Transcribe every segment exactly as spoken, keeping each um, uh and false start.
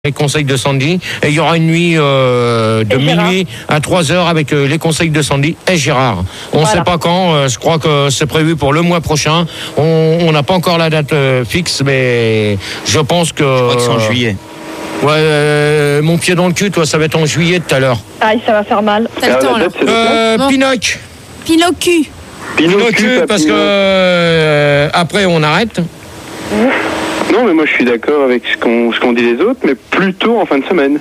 les conseils de Sandy, et il y aura une nuit euh, de minuit à trois heures avec euh, les conseils de Sandy et Gérard. On ne voilà. sait pas quand, euh, je crois que c'est prévu pour le mois prochain. On n'a pas encore la date euh, fixe, mais je pense que... Je crois que c'est en juillet. Ouais, euh, mon pied dans le cul, toi, ça va être en juillet tout à l'heure. Aïe, ça va faire mal. T'as le temps, là. Euh, bon. Pinoc. Pinocu. Pinocu, parce que euh, après on arrête. Non, mais moi je suis d'accord avec ce qu'on ce qu'on dit les autres, mais plutôt en fin de semaine.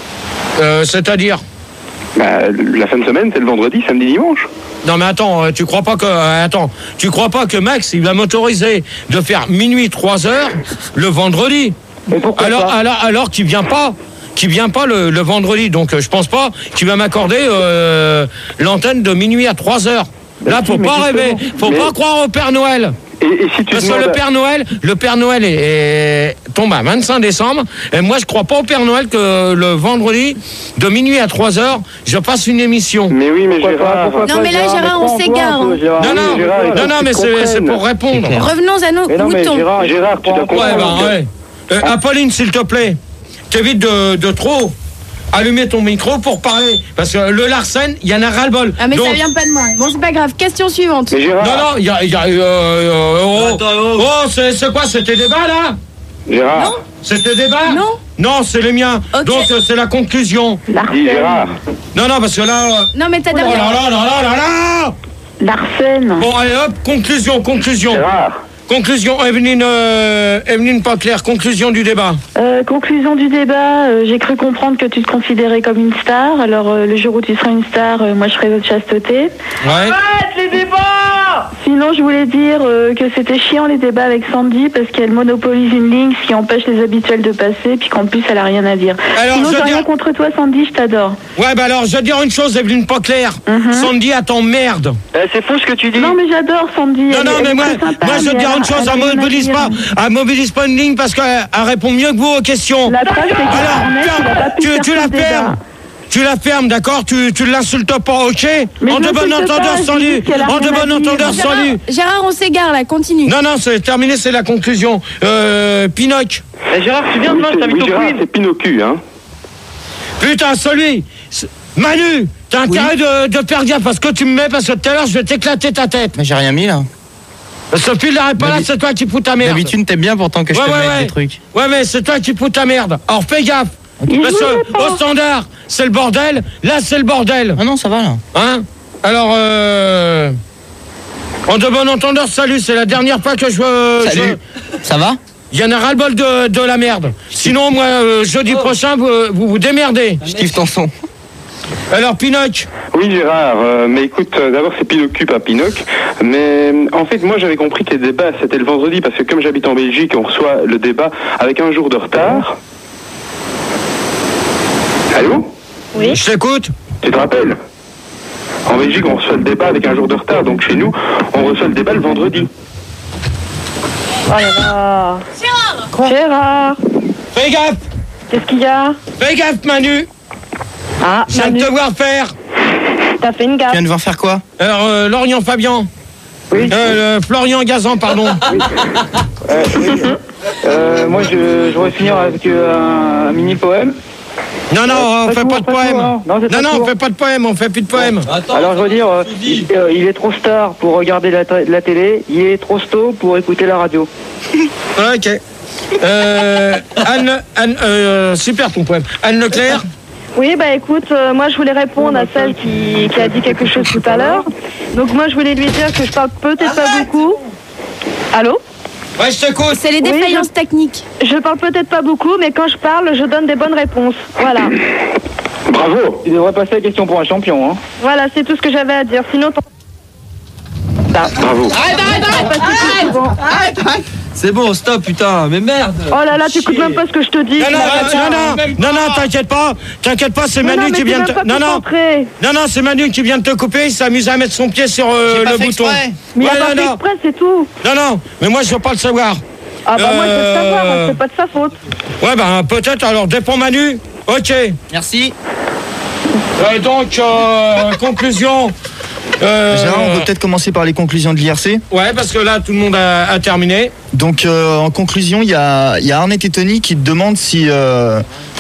Euh, c'est-à-dire bah, la fin de semaine, c'est le vendredi, samedi, dimanche. Non mais attends, tu crois pas que euh, attends, tu crois pas que Max il va m'autoriser de faire minuit trois heures le vendredi? Alors alors alors qu'il vient pas. qui vient pas le, le vendredi, donc euh, je pense pas qu'il va m'accorder euh, l'antenne de minuit à trois heures. Là, faut pas rêver, faut mais... pas croire au Père Noël. Et, et si tu Parce demandes... que le Père Noël, le Père Noël est, est, tombe à vingt-cinq décembre, et moi je crois pas au Père Noël que le vendredi, de minuit à trois heures, je passe une émission. Mais oui, mais Gérard... Non, mais là, Gérard, on s'égare. Non, non, non, non, mais c'est pour répondre. Revenons à nos moutons. Gérard, Gérard, tu dois comprendre. Ouais, bah, ouais. Euh, Apolline, s'il te plaît, t'évites de, de trop allumer ton micro pour parler. Parce que le Larsen, il y en a ras-le-bol. Ah, mais donc... ça vient pas de moi. Bon, c'est pas grave. Question suivante. Mais Gérard... Non, non, il y a... Y a euh, euh, oh, Attends, oh, oh c'est, c'est quoi? C'était débat, là? Gérard. Non. C'était débat? Non. Non, c'est les miens. Okay. Donc, euh, c'est la conclusion. Dis Gérard. Non, non, parce que là... Euh... Non, mais t'as Oh là dernière... là là là là là. Larsen. Bon, allez, hop, conclusion, conclusion. Gérard. Conclusion, Evelyne, euh, Evelyne pas claire, conclusion du débat. Euh, conclusion du débat, euh, j'ai cru comprendre que tu te considérais comme une star. Alors euh, le jour où tu seras une star, euh, moi je ferai votre chasteté. Ouais. Arrête les débats! Sinon je voulais dire euh, que c'était chiant les débats avec Sandy parce qu'elle monopolise une ligne, ce qui empêche les habituels de passer, puis qu'en plus elle a rien à dire. Alors, Sinon je j'ai dire... rien contre toi Sandy, je t'adore. Ouais, bah alors je vais dire une chose, Evelyne pas claire. Mm-hmm. Sandy, attends, merde. Eh, c'est faux ce que tu dis. Non mais j'adore Sandy. Non, elle, non, elle mais moi, sympa, moi je veux dire une chose, elle mobilise pas, elle mobilise pas une ligne parce qu'elle répond mieux que vous aux questions. La preuve, c'est que alors, tu, tu, tu la fermes. Tu la fermes, d'accord? Tu, tu l'insultes pas, ok? Mais en de bon entendeur, salut. En de bon entendeur, salut. Gérard, on s'égare là, continue. Non, non, c'est terminé, c'est la conclusion. Euh, Pinoc. Eh, Gérard, tu viens de moi, je t'invite au quiz. C'est Pinocu, hein? Putain, celui. Manu, t'as intérêt oui. de, de faire gaffe parce que tu me mets, parce que tout à l'heure, je vais t'éclater ta tête. Mais j'ai rien mis là. Sophie, l'arrête pas là, c'est toi qui fous ta merde. D'habitude, t'aimes bien pourtant que je ouais, te ouais, mette ouais. des trucs. Ouais, mais c'est toi qui fous ta merde. Alors fais gaffe. Okay. Parce que au standard, c'est le bordel. Là, c'est le bordel. Ah non, ça va là. Hein? Alors, euh... en de bon entendeur, salut. C'est la dernière fois que je... Euh, salut. Je... Ça va? Il y en a ras-le-bol de, de la merde. Sinon, moi, euh, jeudi oh. prochain, vous, vous vous démerdez. Je kiffe ton son. Alors, Pinoc. Oui, Gérard, euh, mais écoute, euh, d'abord c'est Pinocu, pas Pinoc. Mais en fait, moi j'avais compris que les débats c'était le vendredi parce que comme j'habite en Belgique, on reçoit le débat avec un jour de retard. Allô? Oui. Je t'écoute. Tu te rappelles? En Belgique, on reçoit le débat avec un jour de retard, donc chez nous, on reçoit le débat le vendredi. Oh là là. Gérard. Quoi? Gérard. Fais gaffe. Qu'est-ce qu'il y a? Fais gaffe, Manu. Ah, je viens de te voir faire. T'as fait une gaffe. Tu viens de voir faire quoi? Alors, euh, Lorient Fabian. Oui. Euh, le Florian Gazan, pardon. Oui. Euh, oui. Euh, moi, je, je voudrais finir avec euh, un, un mini poème. Non, non, euh, on fait pas de poème. Hein. Non, non, non on fait pas de poème, on fait plus de poème. Attends, alors, je veux dire, euh, il, euh, il est trop star pour regarder la, la télé, il est trop sto pour écouter la radio. Ok. Euh, Anne, Anne euh, super ton poème. Anne Leclerc. Oui, bah écoute, euh, moi je voulais répondre à celle qui, qui a dit quelque chose tout à l'heure. Donc moi je voulais lui dire que je parle peut-être pas beaucoup. Allô? Ouais, je t'écoute. C'est les défaillances oui, je... techniques. Je parle peut-être pas beaucoup, mais quand je parle, je donne des bonnes réponses. Voilà. Bravo. Tu devrais passer la question pour un champion, hein. Voilà, c'est tout ce que j'avais à dire. Sinon, ton... Bravo. Arrête, arrête, arrête, arrête, arrête, arrête. C'est bon, stop, putain, mais merde. Oh là là, tu écoutes même pas ce que je te dis. Non, non, non, non, non, non, t'inquiète pas, t'inquiète pas, c'est Manu non, qui vient de te... Non, non, non, non, c'est Manu qui vient de te couper, il s'amuse à mettre son pied sur euh, le bouton. Exprès. Mais ouais, il a pas fait exprès, c'est tout. Non, non, mais moi je veux pas le savoir. Ah bah euh... moi je veux le savoir, hein, c'est pas de sa faute. Ouais, bah peut-être, alors dépend Manu. Ok. Merci. Et donc, euh, conclusion, Euh... Gérard, on peut peut-être commencer par les conclusions de l'I R C. Ouais, parce que là, tout le monde a, a terminé. Donc, euh, en conclusion, il y a, y a Arnett et Tony qui te demandent si, euh,